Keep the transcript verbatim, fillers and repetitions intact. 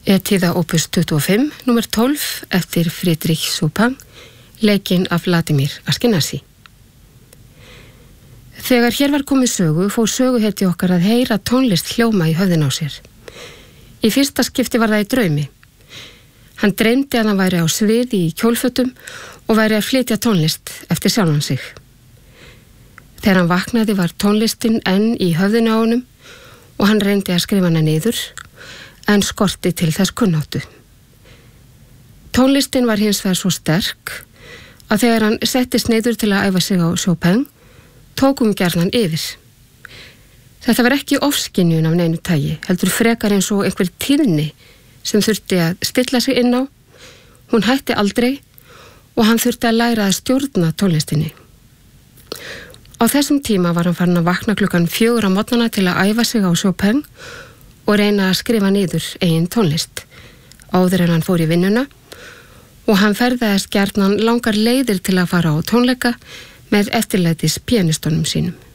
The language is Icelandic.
Etíða opus tuttugu og fimm, númer tólf, eftir Friedrich Chopin, leikinn af Vladimir Ashkenazi. Þegar hér var komið sögu, fór söguhetji okkar að heyra tónlist hljóma í höfðin á sér. Í fyrsta skipti var það í draumi. Hann dreymdi að hann væri á sviði í kjólfötum og væri að flytja tónlist eftir sjálfan sig. Þegar hann vaknaði var tónlistin enn í höfðinu á honum og hann reyndi að skrifa hana niður, en skorti til þess kunnáttu. Tónlistin var hins vegar svo sterk að þegar hann settist niður til að æfa sig á Chopin, tók hún gjarnan yfir. Þetta var ekki ofskynjun af neinu tagi, heldur frekar eins og einhver tíðni sem þurfti að stilla sig inn á. Hún hætti aldrei og hann þurfti að læra að stjórna tónlistinni. Á þessum tíma var hann farin að vakna klukkan fjögur á morgnana til að æfa sig á Chopin og reyna að skrifa niður eigin tónlist áður en hann fór í vinnuna, og hann ferðaðist gjarnan langar leiðir til að fara á tónleika með eftirlætis pianistunum sínum.